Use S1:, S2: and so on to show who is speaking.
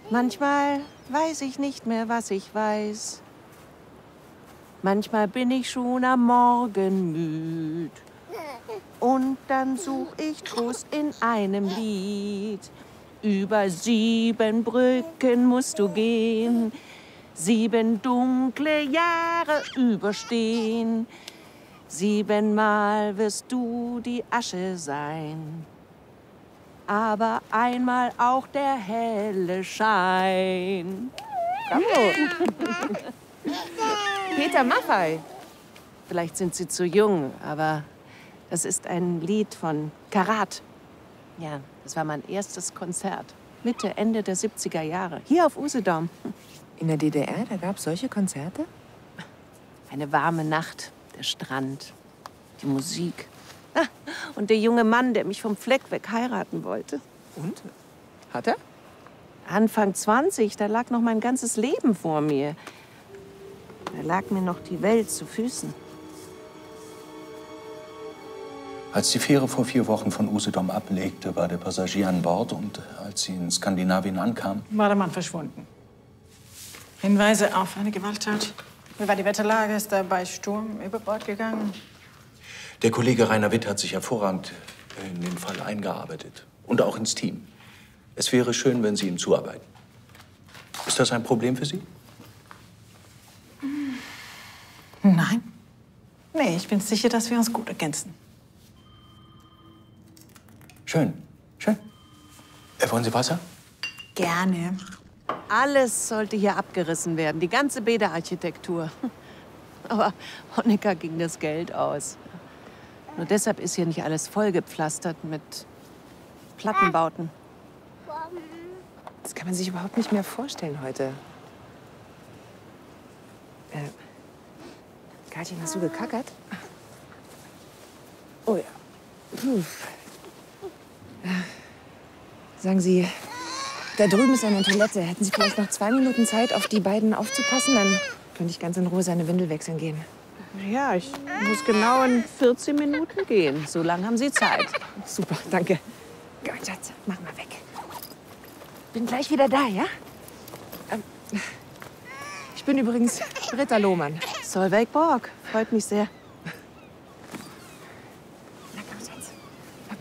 S1: Manchmal weiß ich nicht mehr, was ich weiß. Manchmal bin ich schon am Morgen müd. Und dann such ich Trost in einem Lied. Über 7 Brücken musst du gehen, 7 dunkle Jahre überstehen. 7-mal wirst du die Asche sein, aber einmal auch der helle Schein.
S2: Bravo. Peter Maffay.
S1: Vielleicht sind Sie zu jung, aber das ist ein Lied von Karat. Ja, das war mein erstes Konzert. Mitte, Ende der 70er Jahre. Hier auf Usedom.
S2: In der DDR, da gab es solche Konzerte?
S1: Eine warme Nacht, der Strand, die Musik. Ah, und der junge Mann, der mich vom Fleck weg heiraten wollte.
S2: Und? Hat er?
S1: Anfang 20, da lag noch mein ganzes Leben vor mir. Da lag mir noch die Welt zu Füßen.
S3: Als die Fähre vor 4 Wochen von Usedom ablegte, war der Passagier an Bord. Und als sie in Skandinavien ankam,
S4: war der Mann verschwunden. Hinweise auf eine Gewalttat. Wie war die Wetterlage? Ist er bei Sturm über Bord gegangen?
S3: der Kollege Rainer Witt hat sich hervorragend in den Fall eingearbeitet. Und auch ins Team. Es wäre schön, wenn Sie ihm zuarbeiten. Ist das ein Problem für Sie?
S4: Nein. Nee, ich bin sicher, dass wir uns gut ergänzen.
S3: Schön, schön. Wollen Sie Wasser?
S4: Gerne.
S1: Alles sollte hier abgerissen werden, die ganze Bäderarchitektur. Aber Honecker ging das Geld aus. Nur deshalb ist hier nicht alles vollgepflastert mit Plattenbauten.
S2: Das kann man sich überhaupt nicht mehr vorstellen heute. Katja, hast du gekackert? Oh ja. Puh. Sagen Sie, da drüben ist eine Toilette. Hätten Sie vielleicht noch 2 Minuten Zeit, auf die beiden aufzupassen? Dann könnte ich ganz in Ruhe seine Windel wechseln gehen.
S1: Ja, ich muss genau in 14 Minuten gehen. So lange haben Sie Zeit.
S2: Super, danke. Gut, Schatz, mach mal weg. Bin gleich wieder da, ja? Ich bin übrigens Britta Lohmann.
S1: Solveig Borg, freut mich sehr.